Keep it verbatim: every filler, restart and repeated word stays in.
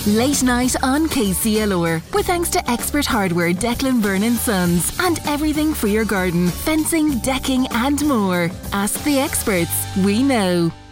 Late night on K C L R, with thanks to Expert Hardware Declan Byrne and Sons and everything for your garden, fencing, decking and more. Ask the experts, we know.